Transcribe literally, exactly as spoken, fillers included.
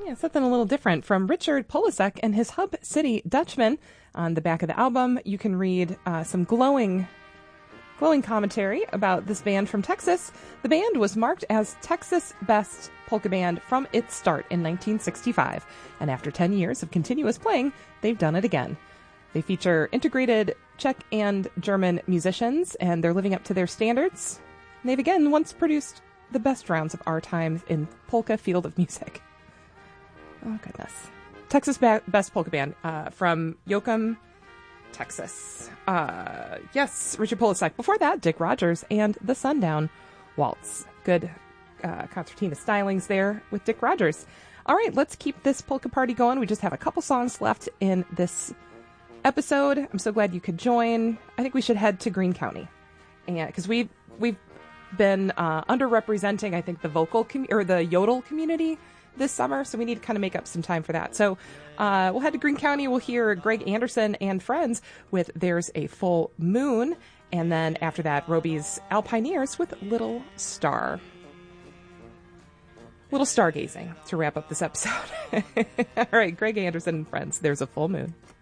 Yeah, something a little different from Richard Polasek and his Hub City Dutchman. On the back of the album, you can read uh, some glowing, glowing commentary about this band from Texas. The band was marked as Texas' best polka band from its start in nineteen sixty-five, and after ten years of continuous playing, they've done it again. They feature integrated Czech and German musicians, and they're living up to their standards. And they've again once produced the best rounds of our time in polka field of music. Oh, goodness. Texas ba- Best Polka Band uh, from Yoakum, Texas. Uh, yes, Richard Polasek. Before that, Dick Rogers and the Sundown Waltz. Good uh, concertina stylings there with Dick Rogers. All right, let's keep this polka party going. We just have a couple songs left in this episode. I'm so glad you could join. I think we should head to Greene County, and because we we've been uh, underrepresenting, I think, the vocal com- or the yodel community this summer, so we need to kind of make up some time for that. So uh, we'll head to Greene County. We'll hear Greg Anderson and Friends with There's a Full Moon, and then after that, Roby's Alpineers with Little Star. Little stargazing to wrap up this episode. All right, Greg Anderson and Friends, There's a Full Moon.